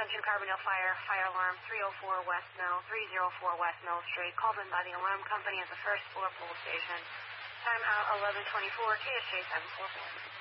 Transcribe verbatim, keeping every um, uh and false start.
Attention, Carbondale Fire, fire alarm three oh four West Mill, three oh four West Mill Street, called in by the alarm company at the first floor police station. Time out eleven twenty-four, K S J seven four four.